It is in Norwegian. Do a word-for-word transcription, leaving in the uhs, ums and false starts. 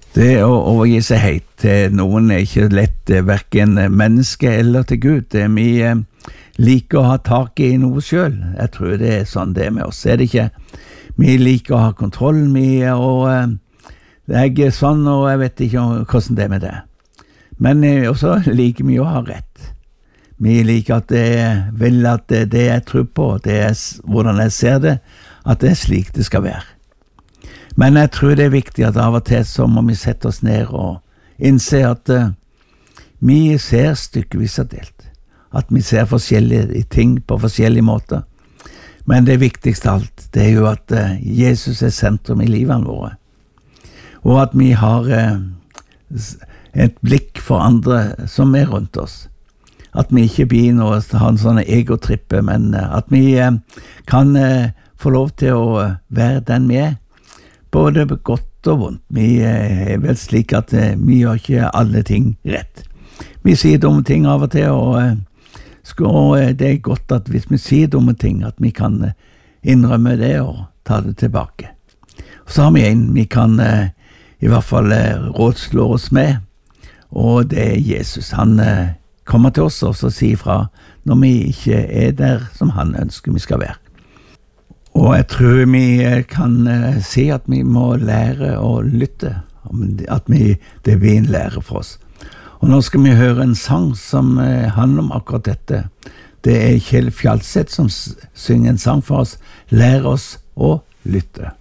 Det å overgi seg helt til noen er ikke lett, hverken menneske eller til Gud. Vi liker å ha tak i noe selv. Jeg tror det er sånn det er med oss, er det ikke? Vi liker å ha kontroll, vi, og jeg er sånn, og jeg vet ikke hvordan det er med det. Men også liker vi å ha rett. Vi liker at det vil at det, det jeg tror på, det er hvordan jeg ser det, at det er slik det skal være. Men jeg tror det er viktig at av og til så må vi sette oss ned og innse at uh, vi ser stykkevis og delt. At vi ser forskjellige ting på forskjellige måter. Men det viktigste av alt, det er jo at uh, Jesus er sentrum i livene våre. Og at vi har uh, et blikk for andre som er rundt oss. At vi ikke begynner å ha en sånn egotrippe, men uh, at vi uh, kan uh, få lov til å uh, være den vi er. Både godt og vondt. Vi er vel slik at vi gjør ikke alle ting rett. Vi sier dumme ting av og til, og det er godt at hvis vi sier dumme ting, at vi kan innrømme det og ta det tilbake. Og så har vi en vi kan i hvert fall rådslå oss med, og det er Jesus. Han kommer til oss og sier fra når vi ikke er der som han ønsker vi skal være. Og jeg tror vi kan si at vi må lære å lytte, at vi, det blir en lære for oss. Og nå skal vi høre en sang som handler om akkurat dette. Det er Kjell Fjaldseth som synger en sang for oss. Lær oss å lytte.